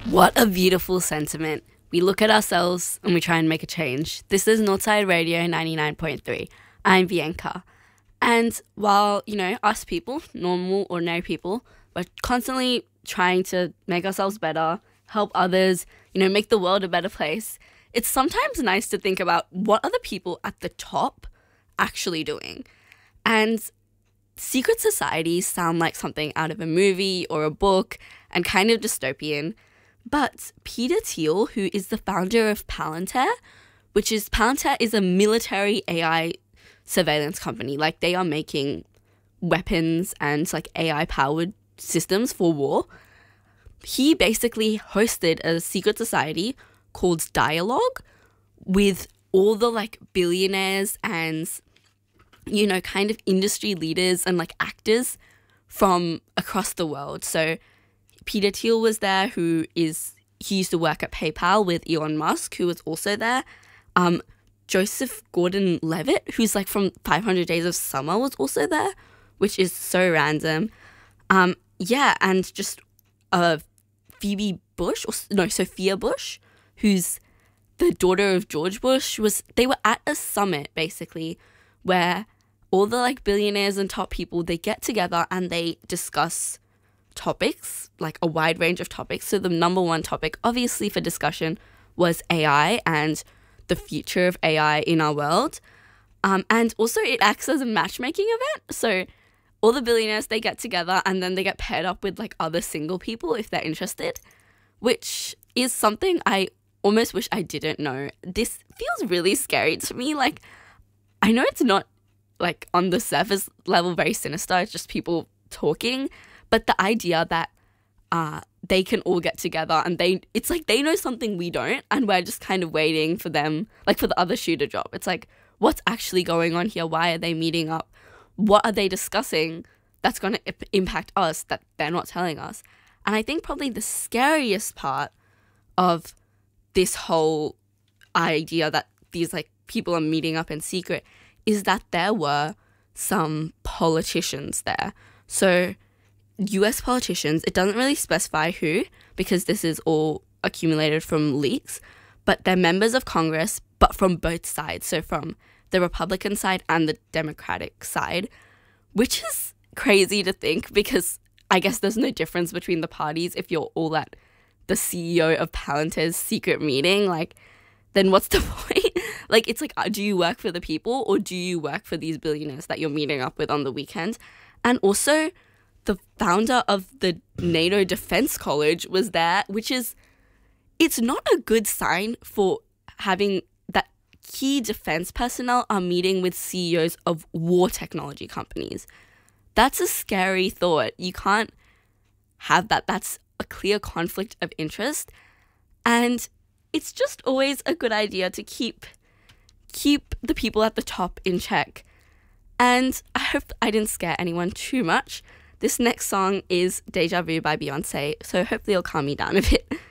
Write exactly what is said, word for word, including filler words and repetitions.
What a beautiful sentiment. We look at ourselves and we try and make a change. This is Northside Radio ninety-nine point three. I'm Bianca. And while, you know, us people, normal, ordinary people, we're constantly trying to make ourselves better, help others, you know, make the world a better place, it's sometimes nice to think about what are the people at the top actually doing. And secret societies sound like something out of a movie or a book and kind of dystopian. But Peter Thiel, who is the founder of Palantir, which is, Palantir is a military A I surveillance company. Like, they are making weapons and like A I powered systems for war. He basically hosted a secret society called Dialogue with all the like billionaires and, you know, kind of industry leaders and like actors from across the world. So Peter Thiel was there, who is, he used to work at PayPal with Elon Musk, who was also there. Um, Joseph Gordon-Levitt, who's like from five hundred Days of Summer, was also there, which is so random. Um, yeah, and just uh, Phoebe Bush, or no, Sophia Bush, who's the daughter of George Bush, was, they were at a summit basically where all the like billionaires and top people, they get together and they discuss topics, like a wide range of topics. So the number one topic, obviously, for discussion was A I and the future of A I in our world. Um, and also it acts as a matchmaking event. So all the billionaires, they get together and then they get paired up with like other single people if they're interested, which is something I almost wish I didn't know. This feels really scary to me. Like, I know it's not like on the surface level very sinister, it's just people talking, but the idea that uh, they can all get together and they, it's like they know something we don't and we're just kind of waiting for them, like for the other shoe to drop. It's like, what's actually going on here? Why are they meeting up? What are they discussing that's going to ip- impact us that they're not telling us? And I think probably the scariest part of this whole idea that these like people are meeting up in secret is that there were some politicians there. So U S politicians, it doesn't really specify who because this is all accumulated from leaks, but they're members of Congress, but from both sides. So from the Republican side and the Democratic side, which is crazy to think because I guess there's no difference between the parties if you're all at the C E O of Palantir's secret meeting. Like, then what's the point? Like, it's like, do you work for the people or do you work for these billionaires that you're meeting up with on the weekend? And also, the founder of the NATO Defense College was there, which is, it's not a good sign for having that key defense personnel are meeting with C E Os of war technology companies. That's a scary thought. You can't have that. That's a clear conflict of interest. And it's just always a good idea to keep keep the people at the top in check. And I hope I didn't scare anyone too much. This next song is Deja Vu by Beyonce, so hopefully it'll calm me down a bit.